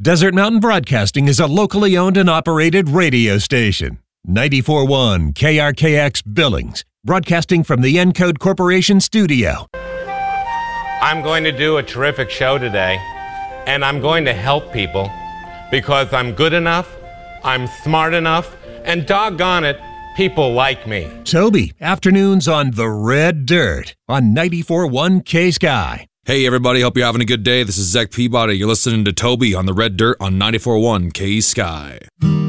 Desert Mountain Broadcasting is a locally owned and operated radio station. 94.1 KRKX Billings, broadcasting from the Encode Corporation studio. I'm going to do a terrific show today, and I'm going to help people because I'm good enough, I'm smart enough, and doggone it, people like me. Toby, afternoons on The Red Dirt on 94.1 K-Sky. Hey everybody, hope you're having a good day. This is Zach Peabody. You're listening to Toby on The Red Dirt on 94.1 K-Sky.